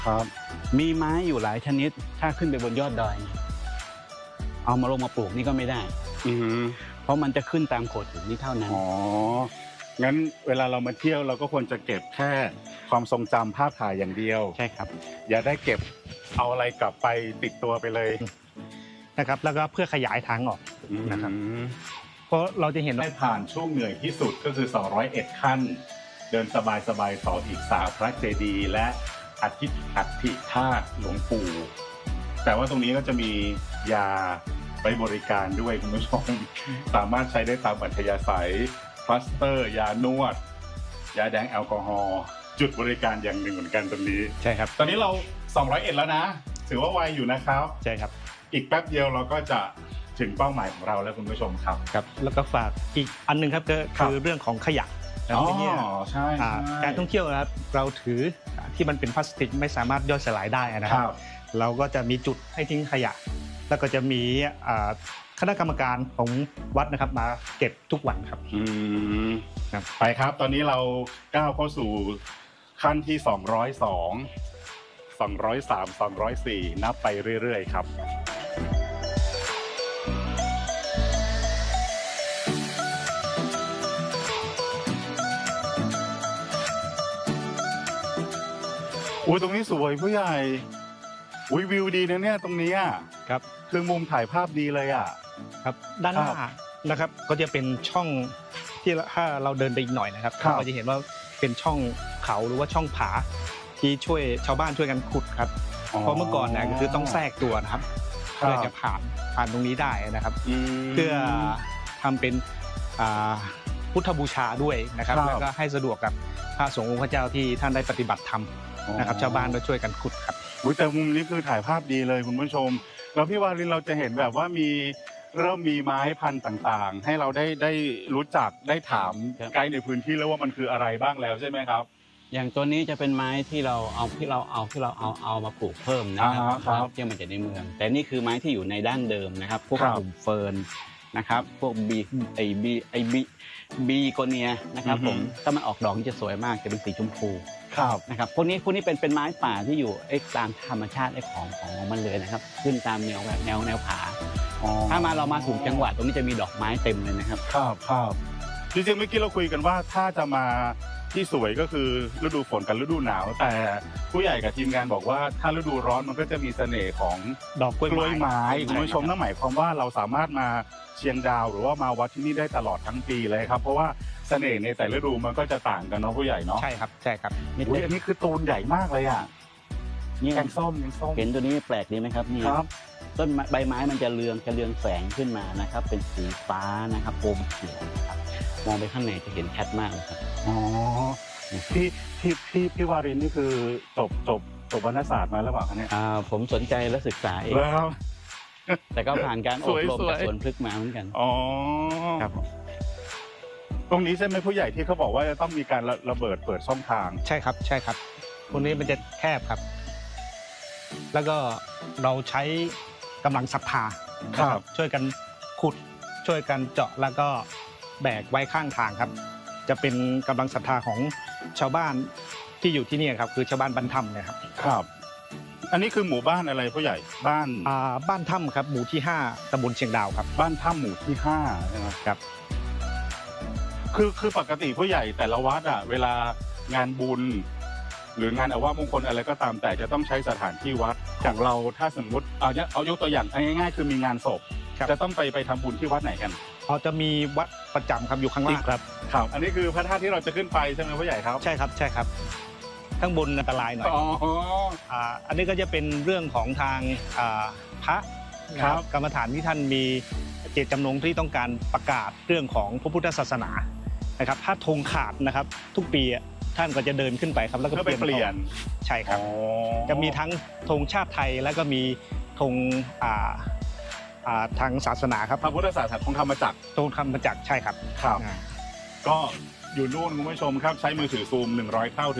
ครับมีไม้อยู่หลายชนิดถ้าขึ้นไปบนยอดดอยเอามาลงมาปลูกนี่ก็ไม่ได้เพราะมันจะขึ้นตามโขดหินนี่เท่านั้นอ๋องั้นเวลาเรามาเที่ยวเราก็ควรจะเก็บแค่ความทรงจำภาพถ่ายอย่างเดียวใช่ครับอย่าได้เก็บเอาอะไรกลับไปติดตัวไปเลยนะครับแล้วก็เพื่อขยายทางออกนะครับเพราะเราจะเห็นได้ผ่านช่วงเหนื่อยที่สุดก็คือ201ขั้นเดินสบายๆต่ออีก3พระเจดีย์และอัฐิธาตุหลวงปู่แต่ว่าตรงนี้ก็จะมียาไปบริการด้วยคุณผู้ชมสามารถใช้ได้ตามอัธยาศัยพลาสเตอร์ยานวดยาแดงแอลกอฮอล์จุดบริการอย่างหนึ่งเหมือนกันตรงนี้ใช่ครับตอนนี้เรา201แล้วนะถือว่าไวอยู่นะครับใช่ครับอีกแป๊บเดียวเราก็จะถึงเป้าหมายของเราแล้วคุณผู้ชมครับครับแล้วก็ฝากอีกอันนึงครับก็คือเรื่องของขยะที่นี่ใช่การท่องเที่ยวนะครับเราถือที่มันเป็นพลาสติกไม่สามารถย่อยสลายได้นะครับเราก็จะมีจุดให้ทิ้งขยะแล้วก็จะมีคณะกรรมการของวัดนะครับมาเก็บทุกวันครับไปครับตอนนี้เราก้าวเข้าสู่ขั้นที่202 203 204นับไปเรื่อยๆครับอุ้ยตรงนี้สวยผู้ใหญ่อุ้ยวิวดีนะเนี่ยตรงนี้ครับคือมุมถ่ายภาพดีเลยครับด้านหน้านะครับก็จะเป็นช่องที่ถ้าเราเดินไปอีกหน่อยนะครับเราจะเห็นว่าเป็นช่องเขาหรือว่าช่องผาที่ช่วยชาวบ้านช่วยกันขุดครับเพราะเมื่อก่อนนะคือต้องแทรกตัวนะครับเพื่อจะผ่านตรงนี้ได้นะครับเพื่อทำเป็นพุทธบูชาด้วยนะครับแล้วก็ให้สะดวกกับพระสงฆ์องค์พระเจ้าที่ท่านได้ปฏิบัติธรรมนะครับชาวบ้านก็ช่วยกันขุดครับแต่มุมนี้คือถ่ายภาพดีเลยคุณผู้ชมแล้วพี่วารินเราจะเห็นแบบว่าเริ่มมีไม้พันธุ์ต่างๆให้เราได้รู้จักได้ถามไกด์ในพื้นที่แล้วว่ามันคืออะไรบ้างแล้วใช่ไหมครับอย่างตัวนี้จะเป็นไม้ที่เราเอามาปลูกเพิ่มนะครับที่มันจะในเมืองแต่นี่คือไม้ที่อยู่ในด้านเดิมนะครับพวกกลุ่มเฟิร์นนะครับพวกบีโกเนียนะครับผมถ้ามันออกดอกจะสวยมากจะเป็นสีชมพูนะครับพวกนี้เป็นไม้ป่าที่อยู่ตามธรรมชาติของมันเลยนะครับขึ้นตามแนวผาถ้าเรามาถูกจังหวะตรงนี้จะมีดอกไม้เต็มเลยนะครับครับจริงๆเมื่อกี้เราคุยกันว่าถ้าจะมาที่สวยก็คือฤดูฝนกับฤดูหนาวแต่ผู้ใหญ่กับทีมงานบอกว่าถ้าฤดูร้อนมันก็จะมีเสน่ห์ของดอกกล้วยไม้คุณผู้ชมนั่นหมายความว่าเราสามารถมาเชียงดาวหรือว่ามาวัดที่นี่ได้ตลอดทั้งปีเลยครับเพราะว่าเสน่ห์ในแต่ละฤดูมันก็จะต่างกันเนาะผู้ใหญ่เนาะใช่ครับอันนี้คือตูนใหญ่มากเลยนี่แกงส้มเห็นตัวนี้แปลกดีไหมครับนี่ต้นใบไม้มันจะเรืองแสงขึ้นมานะครับเป็นสีฟ้านะครับอมเขียวครับมองไปข้างในจะเห็นชัดมากเลยครับพี่วารินนี่คือจบวรรณศาสตร์มาแล้วเปล่าเนี่ยผมสนใจและศึกษาเองแต่ก็ผ่านการอบรมจากสวนพฤกษ์มาเหมือนกันครับตรงนี้ใช่ไหมผู้ใหญ่ที่เขาบอกว่าจะต้องมีการระเบิดเปิดช่องทางใช่ครับตรงนี้มันจะแคบครับแล้วก็เราใช้กำลังศรัทธาช่วยกันขุดช่วยกันเจาะแล้วก็แบกไว้ข้างทางครับจะเป็นกำลังศรัทธาของชาวบ้านที่อยู่ที่นี่ครับคือชาวบ้านบ้านถ้ำนะครับอันนี้คือหมู่บ้านอะไรผู้ใหญ่บ้านถ้ำครับหมู่ที่5ตำบลเชียงดาวครับบ้านถ้ำหมู่ที่5ใช่ไหมครับคือปกติผู้ใหญ่แต่ละวัดเวลางานบุญหรืองานอวมงคลอะไรก็ตามแต่จะต้องใช้สถานที่วัดอย่างเราถ้าสมมติเอายกตัวอย่างง่ายๆคือมีงานศพจะต้องไปทำบุญที่วัดไหนกันจะมีวัดประจำครับอยู่ข้างล่างครับอันนี้คือพระธาตุที่เราจะขึ้นไปใช่ไหมผู้ใหญ่ครับใช่ครับข้างบนอันตรายหน่อยอันนี้ก็จะเป็นเรื่องของทางพระกรรมฐานที่ท่านมีเจตจำนงที่ต้องการประกาศเรื่องของพระพุทธศาสนานะครับถ้าธงขาดนะครับทุกปีท่านก็จะเดินขึ้นไปครับแล้วก็เปลี่ยนใช่ครับจะมีทั้งธงชาติไทยแล้วก็มีธงทางศาสนาครับพระพุทธศาสนาธงธรรมจักรใช่ครับก็อยู่นู่นคุณผู้ชมครับใช้มือถือซูม100 เท่า